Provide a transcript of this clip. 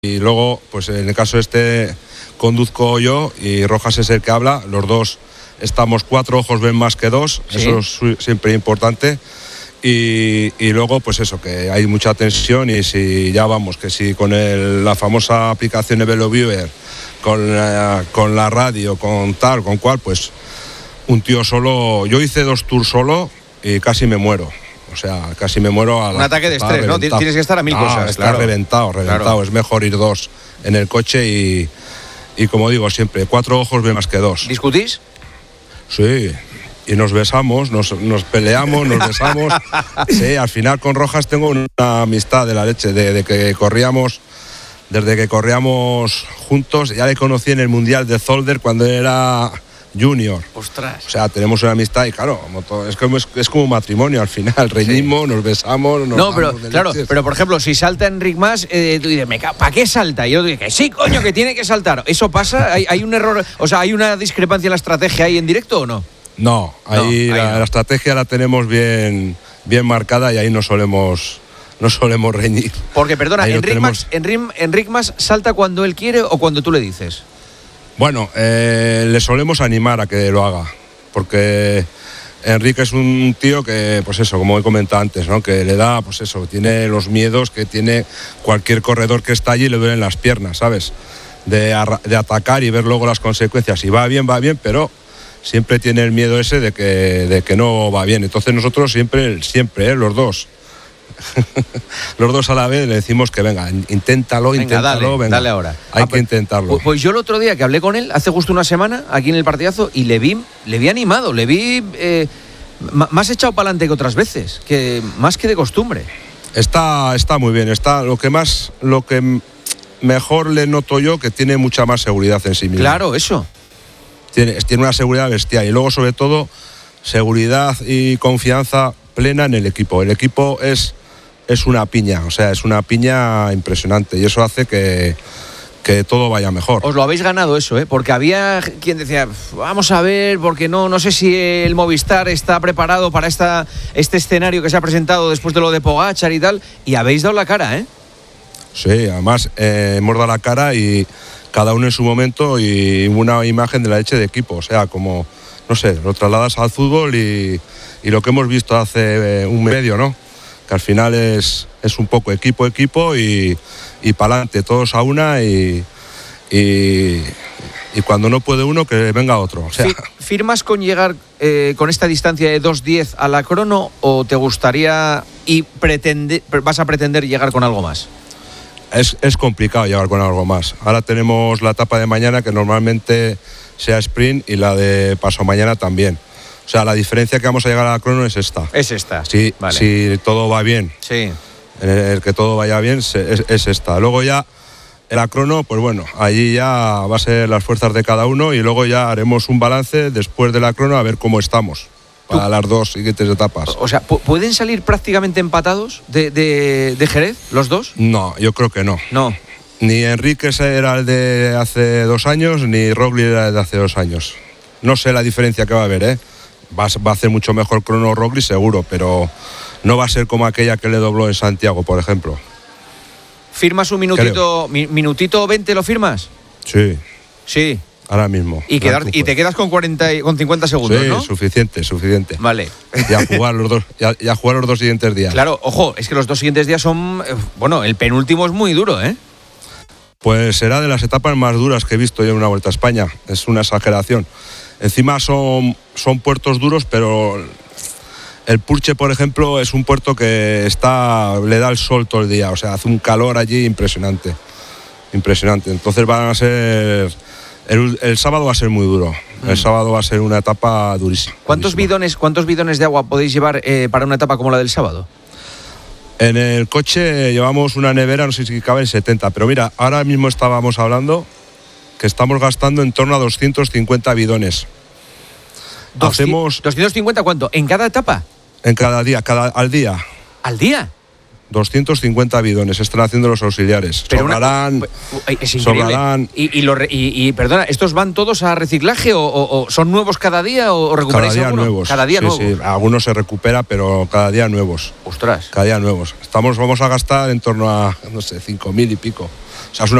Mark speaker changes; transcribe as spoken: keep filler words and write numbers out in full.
Speaker 1: y luego, pues en el caso este, conduzco yo y Rojas es el que habla. Los dos estamos, cuatro ojos ven más que dos, ¿sí? Eso es siempre importante. Y, y luego, pues eso, que hay mucha tensión y si ya vamos, que si con el, la famosa aplicación de VeloViewer, con la, con la radio, con tal, con cual, pues un tío solo, yo hice dos tours solo y casi me muero. O sea, casi me muero a la,
Speaker 2: un ataque de estrés, ¿no? Tienes que estar a mil
Speaker 1: ah,
Speaker 2: cosas.
Speaker 1: Está
Speaker 2: claro.
Speaker 1: reventado, reventado. Claro. Es mejor ir dos en el coche y, y como digo siempre, cuatro ojos ven más que dos.
Speaker 2: ¿Discutís?
Speaker 1: Sí. Y nos besamos, nos, nos peleamos, nos besamos. Sí, al final con Rojas tengo una amistad de la leche, de, de que corríamos, desde que corríamos juntos. Ya le conocí en el Mundial de Zolder cuando era junior.
Speaker 2: Ostras.
Speaker 1: O sea, tenemos una amistad y claro, es como, es, es como un matrimonio al final. Reñimos, sí. Nos besamos, nos
Speaker 2: No, pero claro, leches. Pero por ejemplo, si salta Enric Mas, eh, tú dices, ¿para qué salta? Y yo digo, que sí, coño, que tiene que saltar. ¿Eso pasa? ¿Hay, hay un error? O sea, ¿hay una discrepancia en la estrategia ahí en directo o no?
Speaker 1: No, ahí, no, ahí la, no. la estrategia la tenemos bien, bien marcada y ahí no solemos, no solemos reñir.
Speaker 2: Porque, perdona, ¿Enric Mas, Enric, Enric Mas salta cuando él quiere o cuando tú le dices?
Speaker 1: Bueno, eh, le solemos animar a que lo haga, porque Enrique es un tío que, pues eso, como he comentado antes, ¿no? Que le da, pues eso, tiene los miedos que tiene cualquier corredor que está allí y le duelen las piernas, ¿sabes? De, de atacar y ver luego las consecuencias. Si va bien, va bien, pero siempre tiene el miedo ese de que, de que no va bien. Entonces nosotros siempre, siempre, ¿eh? los dos, los dos a la vez le decimos que venga, inténtalo, venga, inténtalo,
Speaker 2: dale,
Speaker 1: venga.
Speaker 2: Dale ahora.
Speaker 1: Hay
Speaker 2: ah,
Speaker 1: que intentarlo.
Speaker 2: Pues yo el otro día que hablé con él, hace justo una semana, aquí en el partidazo, y le vi, le vi animado, le vi eh, más echado para adelante que otras veces, que más que de costumbre.
Speaker 1: Está, está muy bien, está lo que más, lo que mejor le noto yo, que tiene mucha más seguridad en sí mismo.
Speaker 2: Claro, eso.
Speaker 1: Tiene, tiene una seguridad bestial y luego sobre todo seguridad y confianza plena en el equipo. El equipo es, es una piña, o sea, es una piña impresionante y eso hace que, que todo vaya mejor.
Speaker 2: Os lo habéis ganado eso, ¿eh? Porque había quien decía, vamos a ver, porque no, no sé si el Movistar está preparado para esta, este escenario que se ha presentado después de lo de Pogačar y tal, y habéis dado la cara, ¿eh?
Speaker 1: Sí, además eh, hemos dado la cara y cada uno en su momento y una imagen de la leche de equipo, o sea, como, no sé, lo trasladas al fútbol y, y lo que hemos visto hace un medio, ¿no? Que al final es, es un poco equipo, equipo y, y para adelante, todos a una y, y, y cuando no puede uno, que venga otro. O sea.
Speaker 2: ¿Firmas con llegar eh, con esta distancia de dos diez a la crono o te gustaría y pretende, vas a pretender llegar con algo más?
Speaker 1: Es, es complicado llegar con algo más. Ahora tenemos la etapa de mañana que normalmente sea sprint y la de paso mañana también. O sea, la diferencia que vamos a llegar a la crono es esta.
Speaker 2: Es esta.
Speaker 1: Si, vale. si todo va bien.
Speaker 2: Sí.
Speaker 1: El, el que todo vaya bien es, es esta. Luego ya en la crono, pues bueno, allí ya va a ser las fuerzas de cada uno y luego ya haremos un balance después de la crono a ver cómo estamos para las dos siguientes etapas.
Speaker 2: O sea, ¿pueden salir prácticamente empatados de, de, de Jerez, los dos?
Speaker 1: No, yo creo que no.
Speaker 2: No.
Speaker 1: Ni Enrique era el de hace dos años, ni Roglic era el de hace dos años. No sé la diferencia que va a haber, ¿eh? Va, va a hacer mucho mejor crono Roglic, seguro, pero no va a ser como aquella que le dobló en Santiago, por ejemplo.
Speaker 2: ¿Firmas un minutito, mi, minutito veinte, lo firmas?
Speaker 1: Sí.
Speaker 2: Sí.
Speaker 1: Ahora mismo.
Speaker 2: Y, quedar, y te quedas con cuarenta, con cincuenta segundos,
Speaker 1: sí,
Speaker 2: ¿no?
Speaker 1: Sí, suficiente, suficiente.
Speaker 2: Vale.
Speaker 1: Y a jugar los dos, y a, y a jugar los dos siguientes días.
Speaker 2: Claro, ojo, es que los dos siguientes días son, bueno, el penúltimo es muy duro, ¿eh?
Speaker 1: Pues será de las etapas más duras que he visto yo en una Vuelta a España. Es una exageración. Encima son, son puertos duros, pero el Purche, por ejemplo, es un puerto que está, le da el sol todo el día. O sea, hace un calor allí impresionante. Impresionante. Entonces van a ser... El, el sábado va a ser muy duro. El sábado va a ser una etapa durísima.
Speaker 2: ¿Cuántos
Speaker 1: durísima.
Speaker 2: bidones, cuántos bidones de agua podéis llevar eh, para una etapa como la del sábado?
Speaker 1: En el coche llevamos una nevera, no sé si caben setenta, pero mira, ahora mismo estábamos hablando que estamos gastando en torno a doscientos cincuenta bidones. Hacemos
Speaker 2: ¿doscientos cincuenta cuánto? ¿En cada etapa?
Speaker 1: En cada día, cada, al día.
Speaker 2: ¿Al día?
Speaker 1: doscientos cincuenta bidones están haciendo los auxiliares. Pero sobrarán,
Speaker 2: una, es increíble.
Speaker 1: Sobrarán.
Speaker 2: Y, y, lo, y, y perdona, ¿estos van todos a reciclaje o, o, o son nuevos cada día o recuperáis
Speaker 1: cada día
Speaker 2: alguno?
Speaker 1: nuevos.
Speaker 2: Cada día
Speaker 1: sí,
Speaker 2: nuevos.
Speaker 1: Sí, algunos se recupera, pero cada día nuevos.
Speaker 2: Ostras.
Speaker 1: Cada día nuevos. Estamos, vamos a gastar en torno a, no sé, cinco mil y pico sea, es una